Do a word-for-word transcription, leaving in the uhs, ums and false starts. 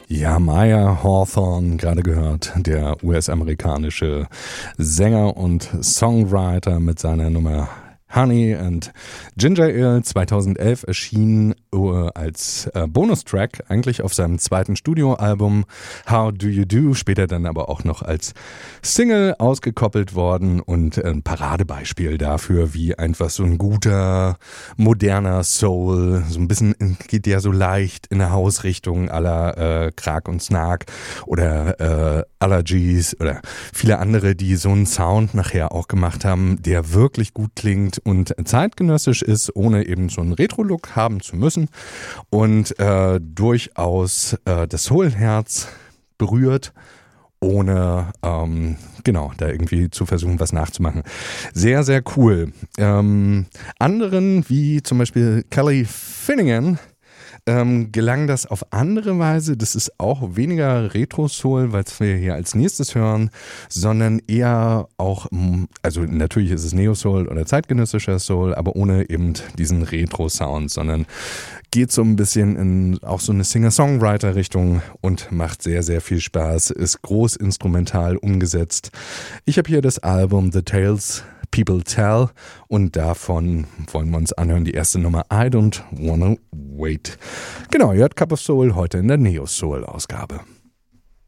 Ja, Maya Hawthorne, gerade gehört, der U S-amerikanische Sänger und Songwriter mit seiner Nummer Honey and Ginger Ale, zweitausendelf erschien uh, als äh, Bonustrack eigentlich auf seinem zweiten Studioalbum How Do You Do, später dann aber auch noch als Single ausgekoppelt worden und ein Paradebeispiel dafür, wie einfach so ein guter, moderner Soul, so ein bisschen geht der so leicht in eine Hausrichtung à la äh, Krag und Snark oder äh, Allergies oder viele andere, die so einen Sound nachher auch gemacht haben, der wirklich gut klingt und zeitgenössisch ist, ohne eben so einen Retro-Look haben zu müssen und äh, durchaus äh, das Soul-Herz berührt, ohne ähm, genau da irgendwie zu versuchen, was nachzumachen. Sehr, sehr cool. Ähm, anderen, wie zum Beispiel Kelly Finnegan, Ähm, gelang das auf andere Weise. Das ist auch weniger Retro-Soul, was wir hier als nächstes hören, sondern eher auch, also natürlich ist es Neo-Soul oder zeitgenössischer Soul, aber ohne eben diesen Retro-Sound, sondern geht so ein bisschen in auch so eine Singer-Songwriter-Richtung und macht sehr, sehr viel Spaß, ist groß instrumental umgesetzt. Ich habe hier das Album The Tales People Tell und davon wollen wir uns anhören die erste Nummer I Don't Wanna Wait. Genau, ihr hört Cup of Soul heute in der Neo-Soul-Ausgabe.